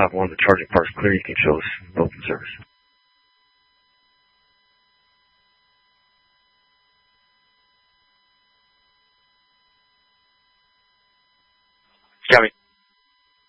5-1, the charging part's clear. You can show us open service. Copy.